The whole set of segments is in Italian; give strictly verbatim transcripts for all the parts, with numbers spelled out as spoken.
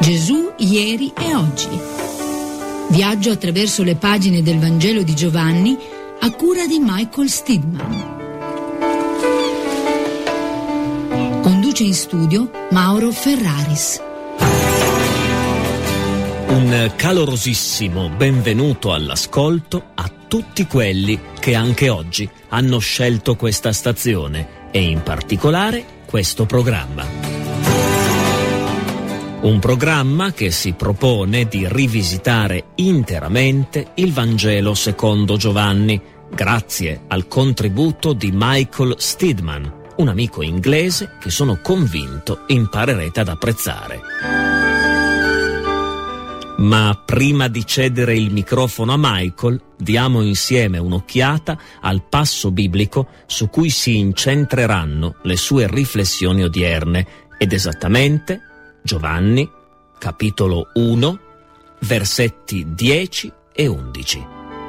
Gesù ieri e oggi. Viaggio attraverso le pagine del Vangelo di Giovanni a cura di Michael Steadman. Conduce in studio Mauro Ferraris. Un calorosissimo benvenuto all'ascolto a tutti quelli che anche oggi hanno scelto questa stazione e in particolare questo programma. Un programma che si propone di rivisitare interamente il Vangelo secondo Giovanni, grazie al contributo di Michael Steadman, un amico inglese che sono convinto imparerete ad apprezzare. Ma prima di cedere il microfono a Michael, diamo insieme un'occhiata al passo biblico su cui si incentreranno le sue riflessioni odierne, ed esattamente Giovanni, capitolo uno, versetti dieci e undici.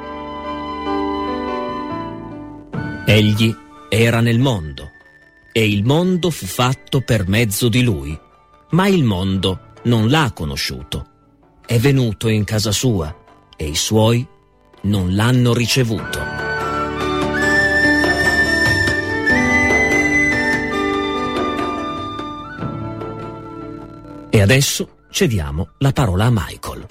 Egli era nel mondo, e il mondo fu fatto per mezzo di lui, ma il mondo non l'ha conosciuto. È venuto in casa sua, e i suoi non l'hanno ricevuto. E adesso cediamo la parola a Michael.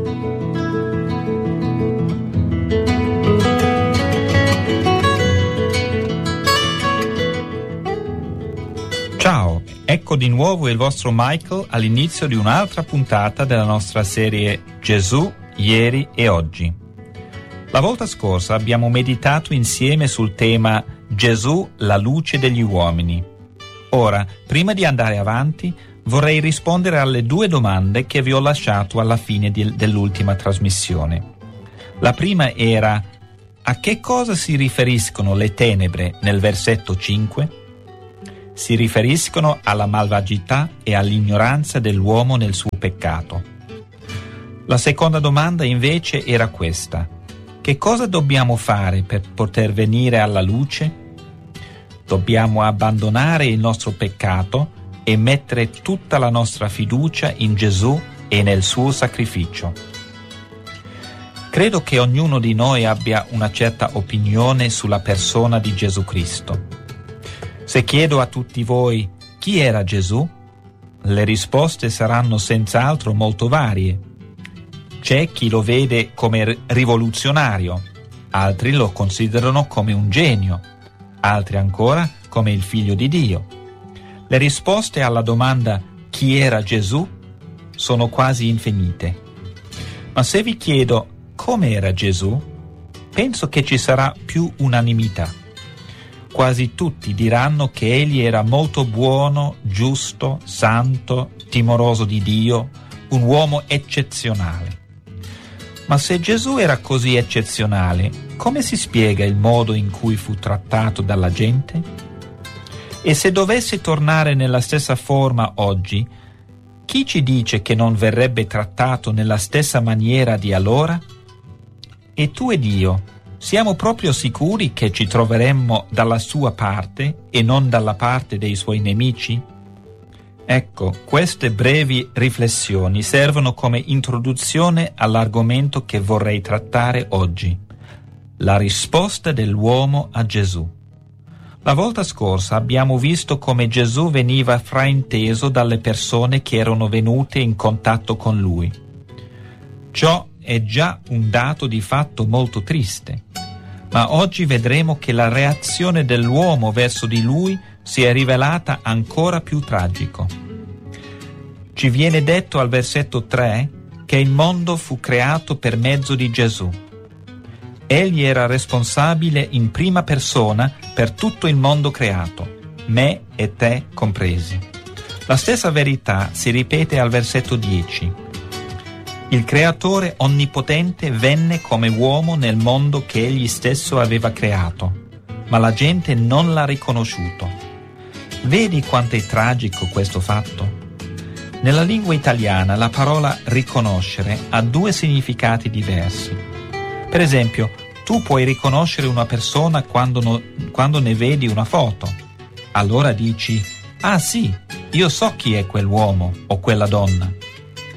Ciao, ecco di nuovo il vostro Michael all'inizio di un'altra puntata della nostra serie Gesù, ieri e oggi. La volta scorsa abbiamo meditato insieme sul tema Gesù, la luce degli uomini. Ora, prima di andare avanti, vorrei rispondere alle due domande che vi ho lasciato alla fine di, dell'ultima trasmissione. La prima era: a che cosa si riferiscono le tenebre nel versetto cinque? Si riferiscono alla malvagità e all'ignoranza dell'uomo nel suo peccato. La seconda domanda invece era questa: che cosa dobbiamo fare per poter venire alla luce? Dobbiamo abbandonare il nostro peccato e mettere tutta la nostra fiducia in Gesù e nel suo sacrificio. Credo che ognuno di noi abbia una certa opinione sulla persona di Gesù Cristo. Se chiedo a tutti voi chi era Gesù, le risposte saranno senz'altro molto varie. C'è chi lo vede come rivoluzionario, altri lo considerano come un genio, altri ancora come il figlio di Dio. Le risposte alla domanda chi era Gesù sono quasi infinite. Ma se vi chiedo come era Gesù, penso che ci sarà più unanimità. Quasi tutti diranno che egli era molto buono, giusto, santo, timoroso di Dio, un uomo eccezionale. Ma se Gesù era così eccezionale, come si spiega il modo in cui fu trattato dalla gente? E se dovesse tornare nella stessa forma oggi, chi ci dice che non verrebbe trattato nella stessa maniera di allora? E tu ed io, siamo proprio sicuri che ci troveremmo dalla sua parte e non dalla parte dei suoi nemici? Ecco, queste brevi riflessioni servono come introduzione all'argomento che vorrei trattare oggi: la risposta dell'uomo a Gesù. La volta scorsa abbiamo visto come Gesù veniva frainteso dalle persone che erano venute in contatto con lui. Ciò è già un dato di fatto molto triste, ma oggi vedremo che la reazione dell'uomo verso di lui si è rivelata ancora più tragico. Ci viene detto al versetto tre che il mondo fu creato per mezzo di Gesù. Egli era responsabile in prima persona per tutto il mondo creato, me e te compresi. La stessa verità si ripete al versetto dieci. Il Creatore onnipotente venne come uomo nel mondo che egli stesso aveva creato, ma la gente non l'ha riconosciuto. Vedi quanto è tragico questo fatto? Nella lingua italiana la parola riconoscere ha due significati diversi. Per esempio, tu puoi riconoscere una persona quando, no, quando ne vedi una foto. Allora dici: ah sì, io so chi è quell'uomo o quella donna.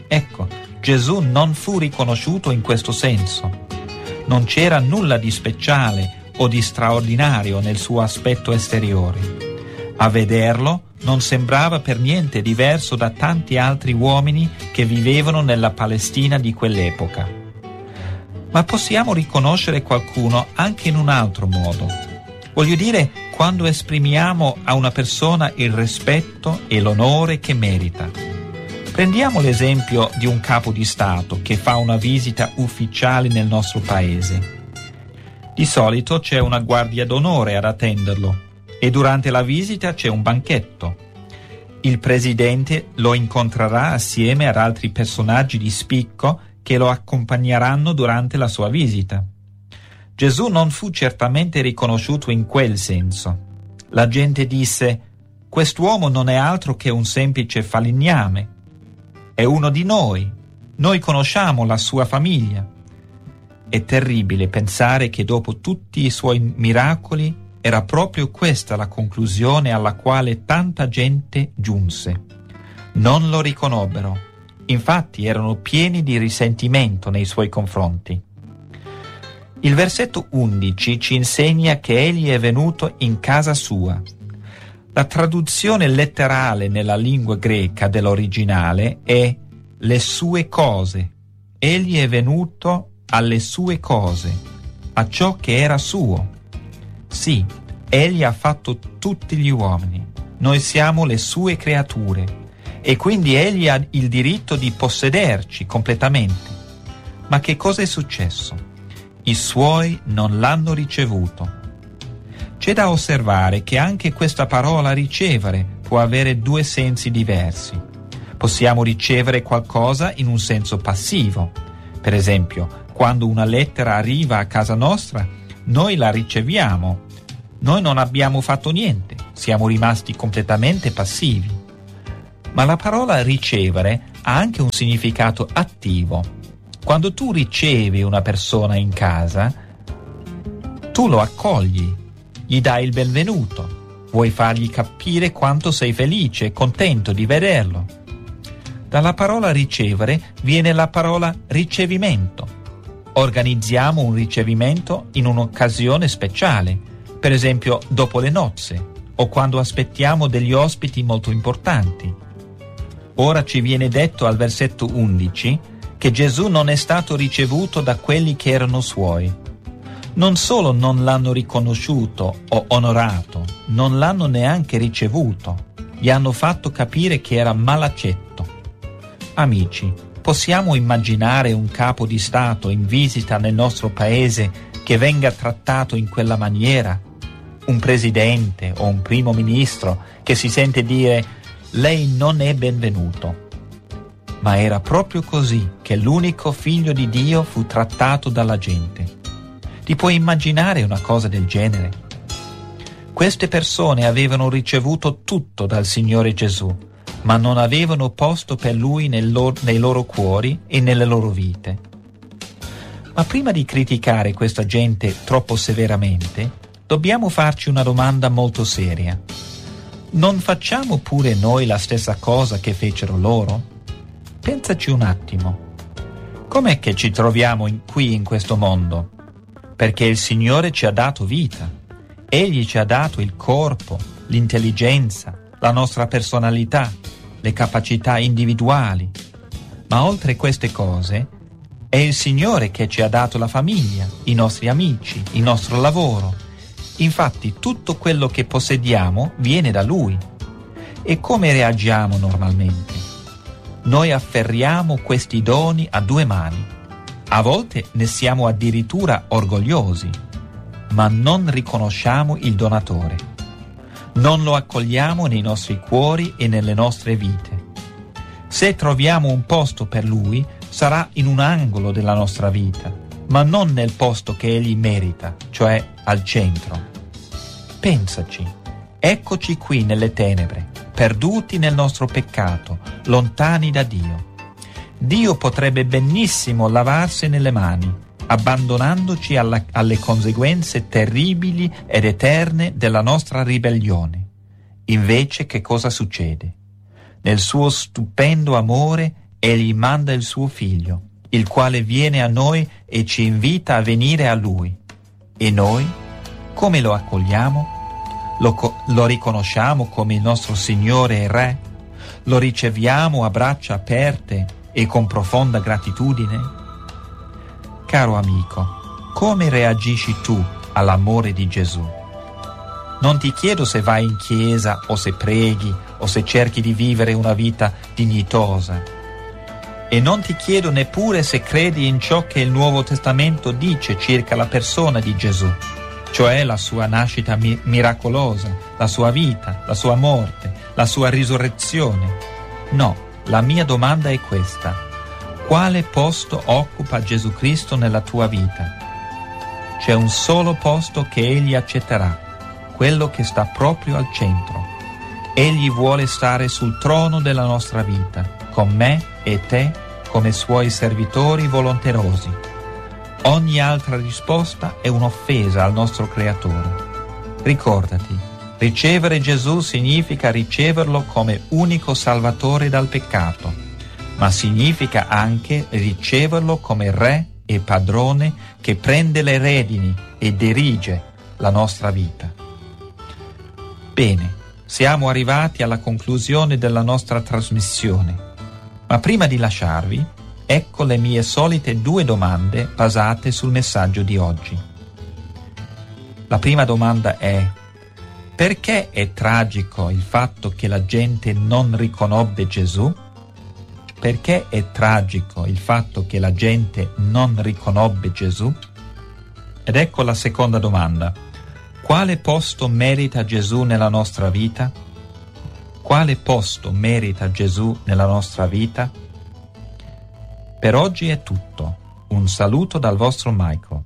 Ecco, Gesù non fu riconosciuto in questo senso. Non c'era nulla di speciale o di straordinario nel suo aspetto esteriore. A vederlo non sembrava per niente diverso da tanti altri uomini che vivevano nella Palestina di quell'epoca. Ma possiamo riconoscere qualcuno anche in un altro modo. Voglio dire, quando esprimiamo a una persona il rispetto e l'onore che merita. Prendiamo l'esempio di un capo di Stato che fa una visita ufficiale nel nostro paese. Di solito c'è una guardia d'onore ad attenderlo e durante la visita c'è un banchetto. Il presidente lo incontrerà assieme ad altri personaggi di spicco che lo accompagneranno durante la sua visita. Gesù non fu certamente riconosciuto in quel senso. La gente disse: quest'uomo non è altro che un semplice falegname. È uno di noi. Noi conosciamo la sua famiglia. È terribile pensare che dopo tutti i suoi miracoli era proprio questa la conclusione alla quale tanta gente giunse. Non lo riconobbero. Infatti erano pieni di risentimento nei suoi confronti. Il versetto undici ci insegna che egli è venuto in casa sua. La traduzione letterale nella lingua greca dell'originale è le sue cose. Egli è venuto alle sue cose, a ciò che era suo. Sì, egli ha fatto tutti gli uomini. Noi siamo le sue creature e quindi egli ha il diritto di possederci completamente. Ma che cosa è successo? I suoi non l'hanno ricevuto. C'è da osservare che anche questa parola ricevere può avere due sensi diversi. Possiamo ricevere qualcosa in un senso passivo. Per esempio, quando una lettera arriva a casa nostra, noi la riceviamo. Noi non abbiamo fatto niente, siamo rimasti completamente passivi. Ma la parola ricevere ha anche un significato attivo. Quando tu ricevi una persona in casa, tu lo accogli, gli dai il benvenuto, vuoi fargli capire quanto sei felice e contento di vederlo. Dalla parola ricevere viene la parola ricevimento. Organizziamo un ricevimento in un'occasione speciale, per esempio dopo le nozze o quando aspettiamo degli ospiti molto importanti. Ora ci viene detto al versetto undici che Gesù non è stato ricevuto da quelli che erano suoi. Non solo non l'hanno riconosciuto o onorato, non l'hanno neanche ricevuto. Gli hanno fatto capire che era malaccetto. Amici, possiamo immaginare un capo di Stato in visita nel nostro paese che venga trattato in quella maniera? Un presidente o un primo ministro che si sente dire: lei non è benvenuto. Ma era proprio così che l'unico figlio di Dio fu trattato dalla gente. Ti puoi immaginare una cosa del genere? Queste persone avevano ricevuto tutto dal Signore Gesù, ma non avevano posto per Lui nel loro, nei loro cuori e nelle loro vite. Ma prima di criticare questa gente troppo severamente, dobbiamo farci una domanda molto seria. Non facciamo pure noi la stessa cosa che fecero loro? Pensaci un attimo. Com'è che ci troviamo in, qui in questo mondo? Perché il Signore ci ha dato vita. Egli ci ha dato il corpo, l'intelligenza, la nostra personalità, le capacità individuali. Ma oltre queste cose, è il Signore che ci ha dato la famiglia, i nostri amici, il nostro lavoro. Infatti tutto quello che possediamo viene da Lui. E come reagiamo normalmente? Noi afferriamo questi doni a due mani. A volte ne siamo addirittura orgogliosi, ma non riconosciamo il donatore. Non lo accogliamo nei nostri cuori e nelle nostre vite. Se troviamo un posto per Lui, sarà in un angolo della nostra vita, ma non nel posto che Egli merita, cioè al centro. Pensaci, eccoci qui nelle tenebre, perduti nel nostro peccato, lontani da Dio. Dio potrebbe benissimo lavarsene le mani, abbandonandoci alla, alle conseguenze terribili ed eterne della nostra ribellione. Invece che cosa succede? Nel suo stupendo amore, egli manda il suo figlio, il quale viene a noi e ci invita a venire a lui. E noi, come lo accogliamo? Lo, co- lo riconosciamo come il nostro Signore e Re? Lo riceviamo a braccia aperte e con profonda gratitudine? Caro amico, come reagisci tu all'amore di Gesù? Non ti chiedo se vai in chiesa o se preghi o se cerchi di vivere una vita dignitosa. E non ti chiedo neppure se credi in ciò che il Nuovo Testamento dice circa la persona di Gesù, cioè la sua nascita mi- miracolosa, la sua vita, la sua morte, la sua risurrezione. No, la mia domanda è questa: quale posto occupa Gesù Cristo nella tua vita? C'è un solo posto che Egli accetterà, quello che sta proprio al centro. Egli vuole stare sul trono della nostra vita, con me e te come suoi servitori volonterosi. Ogni altra risposta è un'offesa al nostro Creatore. Ricordati, ricevere Gesù significa riceverlo come unico Salvatore dal peccato, ma significa anche riceverlo come Re e Padrone che prende le redini e dirige la nostra vita. Bene, siamo arrivati alla conclusione della nostra trasmissione, ma prima di lasciarvi, ecco le mie solite due domande basate sul messaggio di oggi. La prima domanda è: perché è tragico il fatto che la gente non riconobbe Gesù? Perché è tragico il fatto che la gente non riconobbe Gesù? Ed ecco la seconda domanda: quale posto merita Gesù nella nostra vita? Quale posto merita Gesù nella nostra vita? Per oggi è tutto. Un saluto dal vostro Michael.